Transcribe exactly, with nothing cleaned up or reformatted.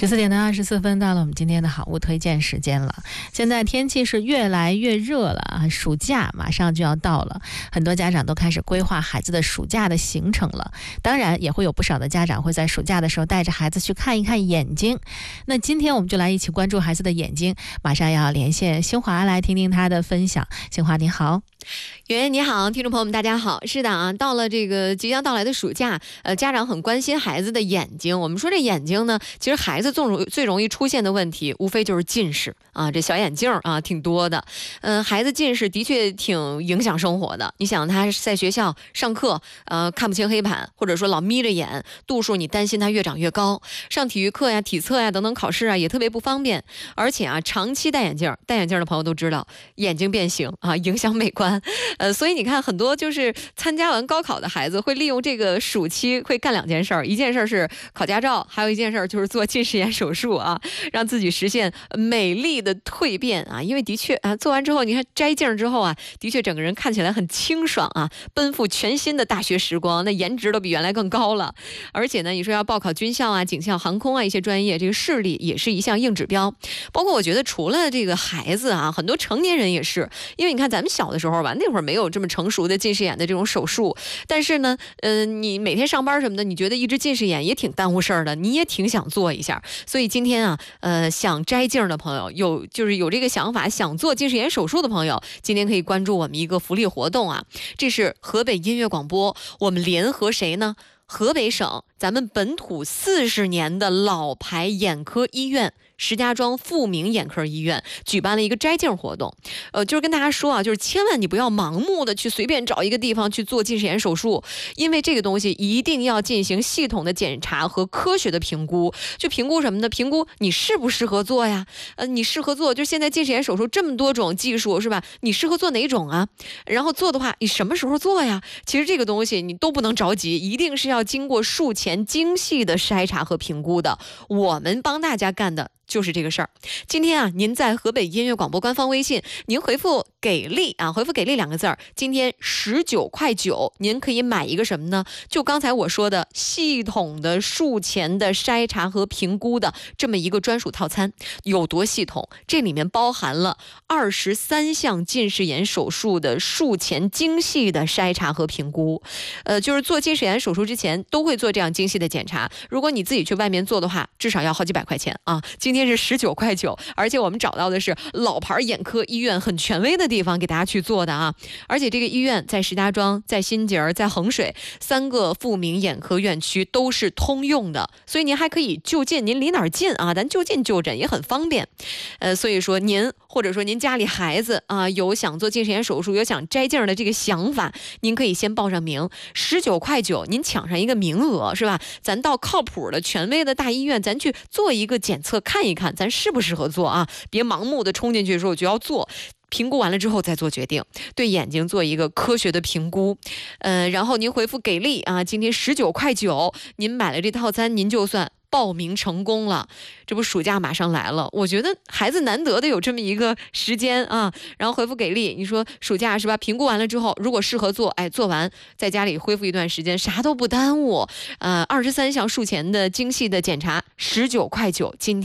十四点的二十四分，到了我们今天的好物推荐时间了。现在天气是越来越热了啊，暑假马上就要到了，很多家长都开始规划孩子的暑假的行程了。当然，也会有不少的家长会在暑假的时候带着孩子去看一看眼睛。那今天我们就来一起关注孩子的眼睛，马上要连线新华来听听他的分享。新华你好。 圆圆你好，听众朋友们大家好。是的啊，到了这个即将到来的暑假，呃，家长很关心孩子的眼睛。我们说这眼睛呢，其实孩子最容最容易出现的问题，无非就是近视啊，这小眼镜啊挺多的。嗯、呃，孩子近视的确挺影响生活的。你想他在学校上课，呃，看不清黑板，或者说老眯着眼，度数你担心他越长越高。上体育课呀、体测呀等等考试啊，也特别不方便。而且啊，长期戴眼镜，戴眼镜的朋友都知道，眼睛变形啊，影响美观。呃，所以你看，很多就是参加完高考的孩子，会利用这个暑期会干两件事儿，一件事是考驾照，还有一件事就是做近视眼手术啊，让自己实现美丽的蜕变啊。因为的确啊，做完之后，你看摘镜之后啊，的确整个人看起来很清爽啊，奔赴全新的大学时光，那颜值都比原来更高了。而且呢，你说要报考军校啊、警校、航空啊一些专业，这个视力也是一项硬指标。包括我觉得除了这个孩子啊，很多成年人也是，因为你看咱们小的时候吧，那会儿没有这么成熟的近视眼的这种手术，但是呢，呃，你每天上班什么的，你觉得一只近视眼也挺耽误事儿的，你也挺想做一下。所以今天啊，呃，想摘镜的朋友，有就是有这个想法想做近视眼手术的朋友，今天可以关注我们一个福利活动啊，这是河北音乐广播，我们联合谁呢？河北省咱们本土四十年的老牌眼科医院石家庄富明眼科医院举办了一个摘镜活动，呃，就是跟大家说啊，就是千万你不要盲目的去随便找一个地方去做近视眼手术，因为这个东西一定要进行系统的检查和科学的评估。就评估什么呢？评估你适不适合做呀？呃，你适合做，就现在近视眼手术这么多种技术是吧？你适合做哪种啊？然后做的话，你什么时候做呀？其实这个东西你都不能着急，一定是要经过术前精细的筛查和评估的。我们帮大家干的就是这个事儿。今天啊，您在河北音乐广播官方微信，您回复给力啊，回复给力两个字儿，今天十九块九，您可以买一个什么呢？就刚才我说的系统的术前的筛查和评估的这么一个专属套餐。有多系统？这里面包含了二十三项近视眼手术的术前精细的筛查和评估。呃，就是做近视眼手术之前都会做这样精细的检查。如果你自己去外面做的话，至少要好几百块钱啊。今天是十九块九，而且我们找到的是老牌眼科医院很权威的地方给大家去做的啊。而且这个医院在石家庄、在新捷、在衡水三个富明眼科院区都是通用的，所以您还可以就近，您离哪儿近啊？咱就近就诊也很方便。呃，所以说您或者说您家里孩子啊有想做近视眼手术、有想摘镜的这个想法，您可以先报上名，十九块九，您抢上一个名额是吧？咱到靠谱的权威的大医院，咱去做一个检测，看一看咱适不适合做啊，别盲目的冲进去说我就要做。评估完了之后再做决定，对眼睛做一个科学的评估，呃，然后您回复给力啊，今天十九块九，您买了这套餐，您就算报名成功了。这不暑假马上来了，我觉得孩子难得的有这么一个时间啊，然后回复给力，你说暑假是吧？评估完了之后，如果适合做，哎，做完在家里恢复一段时间，啥都不耽误。呃，二十三项术前的精细的检查，十九块九，今天。